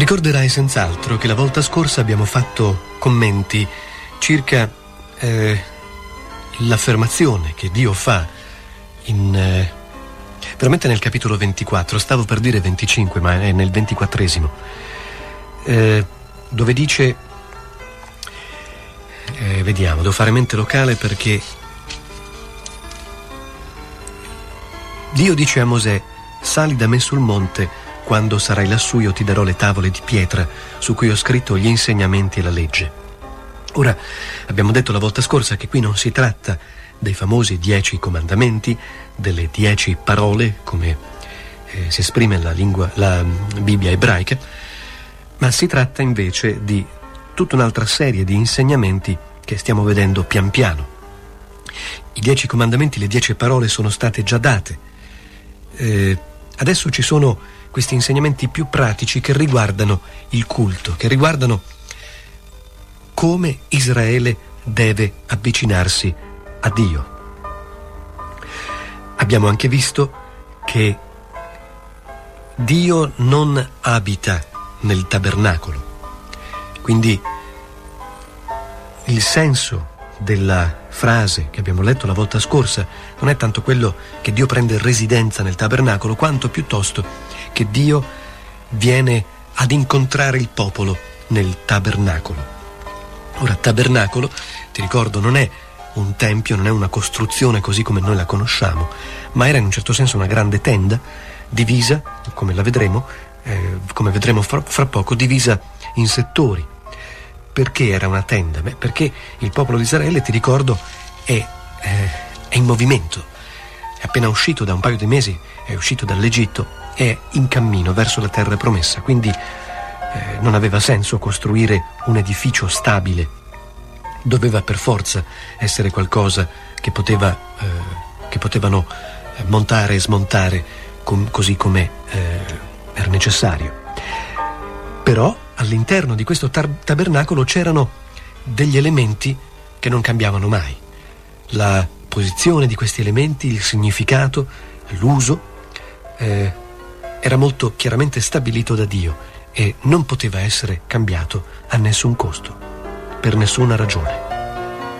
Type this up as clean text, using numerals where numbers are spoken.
Ricorderai senz'altro che la volta scorsa abbiamo fatto commenti circa l'affermazione che Dio fa veramente nel capitolo 24, stavo per dire 25, ma è nel 24esimo, dove dice, vediamo, devo fare mente locale perché Dio dice a Mosè: sali da me sul monte, quando sarai lassù io ti darò le tavole di pietra su cui ho scritto gli insegnamenti e la legge. Ora, abbiamo detto la volta scorsa che qui non si tratta dei famosi 10 comandamenti, delle 10 parole, come si esprime la Bibbia ebraica, ma si tratta invece di tutta un'altra serie di insegnamenti che stiamo vedendo pian piano. I 10 comandamenti, le 10 parole sono state già date. Adesso ci sono questi insegnamenti più pratici che riguardano il culto, che riguardano come Israele deve avvicinarsi a Dio. Abbiamo anche visto che Dio non abita nel tabernacolo, quindi il senso della frase che abbiamo letto la volta scorsa non è tanto quello che Dio prende residenza nel tabernacolo, quanto piuttosto che Dio viene ad incontrare il popolo nel tabernacolo. Ora, tabernacolo, ti ricordo, non è un tempio, non è una costruzione così come noi la conosciamo, ma era in un certo senso una grande tenda divisa, come la vedremo, come vedremo fra poco, divisa in settori. Perché era una tenda? Beh, perché il popolo di Israele, ti ricordo, è in movimento. È appena uscito da un paio di mesi, è uscito dall'Egitto, è in cammino verso la terra promessa, quindi non aveva senso costruire un edificio stabile, doveva per forza essere qualcosa che potevano montare e smontare così come era necessario. Però all'interno di questo tabernacolo c'erano degli elementi che non cambiavano mai. La posizione di questi elementi, il significato, l'uso era molto chiaramente stabilito da Dio e non poteva essere cambiato a nessun costo, per nessuna ragione.